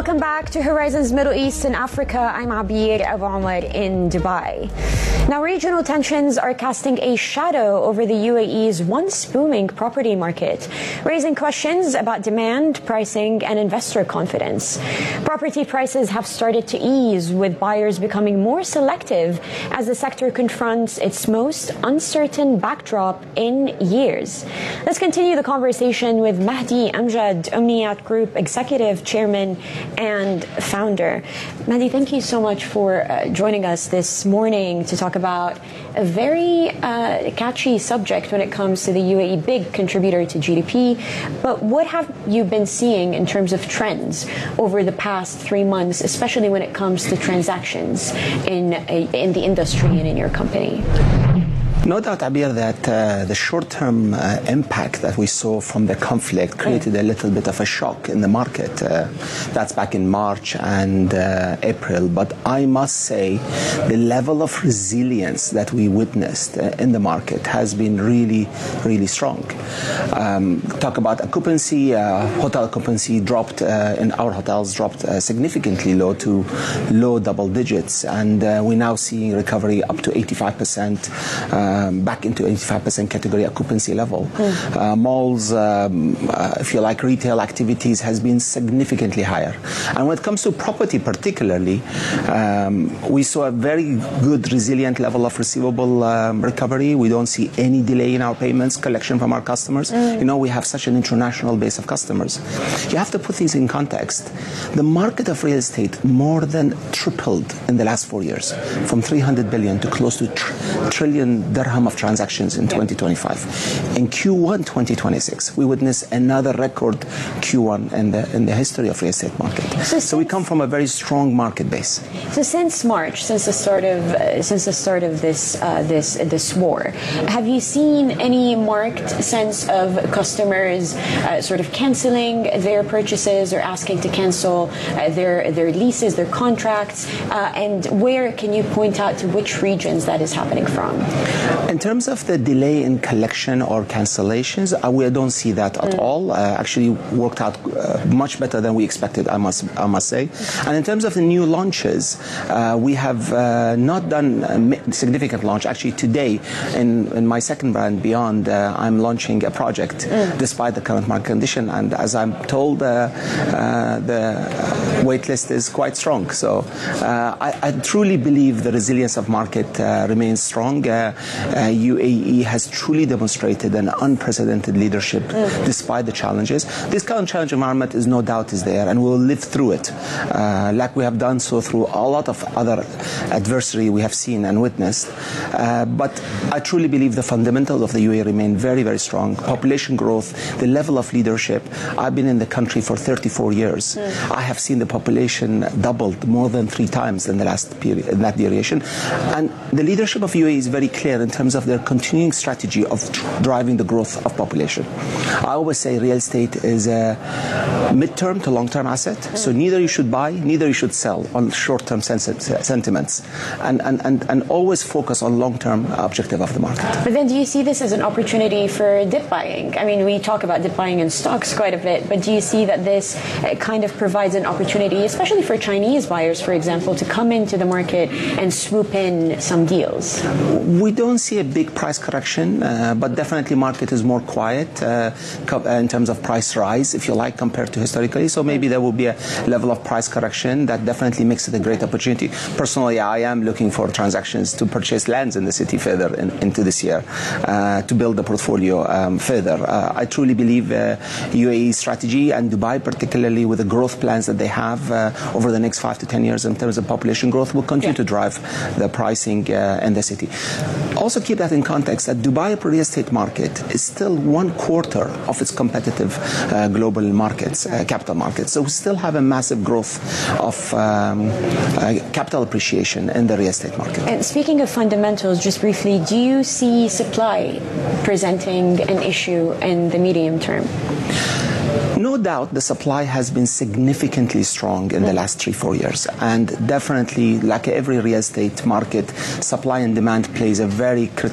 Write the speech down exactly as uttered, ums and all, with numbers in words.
Welcome back to Horizons Middle East and Africa. I'm Abir Abu Omar in Dubai. Now, regional tensions are casting a shadow over the U A E's once booming property market, raising questions about demand, pricing, and investor confidence. Property prices have started to ease, with buyers becoming more selective as the sector confronts its most uncertain backdrop in years. Let's continue the conversation with Mahdi Amjad, Umniyat Group Executive Chairman and Founder. Mahdi, thank you so much for uh, joining us this morning to talk about a very uh, catchy subject when it comes to the U A E, big contributor to G D P. But what have you been seeing in terms of trends over the past three months, especially when it comes to transactions in, in the industry and in your company? No doubt, Abir, that uh, the short-term uh, impact that we saw from the conflict created a little bit of a shock in the market. Uh, that's back in March and uh, April. But I must say the level of resilience that we witnessed uh, in the market has been really, really strong. Um, talk about occupancy. Uh, hotel occupancy dropped uh, in our hotels, dropped uh, significantly low to low double digits. And uh, we're now seeing recovery up to eighty-five percent. Uh, Um, back into eighty-five percent category occupancy level. Mm. Uh, malls, um, uh, if you like, retail activities has been significantly higher. And when it comes to property particularly, um, we saw a very good, resilient level of receivable um, recovery. We don't see any delay in our payments, collection from our customers. Mm. You know, we have such an international base of customers. You have to put things in context. The market of real estate more than tripled in the last four years, from three hundred billion to close to tr- trillion dirham of transactions in twenty twenty-five. In Q one twenty twenty-six, we witnessed another record Q one in the in the history of real estate market. So, so we come from a very strong market base. So since March, since the start of uh, since the start of this uh, this this war, have you seen any marked sense of customers uh, sort of canceling their purchases or asking to cancel uh, their their leases, their contracts, uh, and where can you point out to which regions that is happening from? In terms of the delay in collection or cancellations, uh, we don't see that at mm. all. Uh, actually worked out uh, much better than we expected, I must I must say. And in terms of the new launches, uh, we have uh, not done a significant launch. Actually, today, in, in my second brand, Beyond, uh, I'm launching a project mm. despite the current market condition. And as I'm told, uh, uh, the wait list is quite strong. So uh, I, I truly believe the resilience of market uh, remains strong. Uh, Uh, U A E has truly demonstrated an unprecedented leadership mm. despite the challenges. This current challenge environment is no doubt is there, and we'll live through it uh, like we have done so through a lot of other adversity we have seen and witnessed. Uh, but I truly believe the fundamentals of the U A E remain very, very strong. Population growth, the level of leadership. I've been in the country for thirty-four years. Mm. I have seen the population doubled more than three times in the last period, in that duration. And the leadership of U A E is very clear in terms of their continuing strategy of driving the growth of population. I always say real estate is a mid-term to long-term asset, so neither you should buy, neither you should sell on short-term sentiments, and, and, and, and always focus on long-term objective of the market. But then do you see this as an opportunity for dip buying? I mean, we talk about dip buying in stocks quite a bit, but do you see that this kind of provides an opportunity, especially for Chinese buyers, for example, to come into the market and swoop in some deals? We don't see a big price correction, uh, but definitely market is more quiet uh, in terms of price rise, if you like, compared to historically. So maybe there will be a level of price correction that definitely makes it a great opportunity. Personally, I am looking for transactions to purchase lands in the city further in, into this year uh, to build the portfolio um, further. Uh, I truly believe uh, U A E strategy and Dubai, particularly with the growth plans that they have uh, over the next five to ten years in terms of population growth, will continue yeah. to drive the pricing uh, in the city. Also keep that in context that Dubai real estate market is still one quarter of its competitive uh, global markets, uh, capital markets. So we still have a massive growth of um, uh, capital appreciation in the real estate market. And speaking of fundamentals, just briefly, do you see supply presenting an issue in the medium term? No doubt the supply has been significantly strong in the last three, four years. And definitely, like every real estate market, supply and demand plays a very critical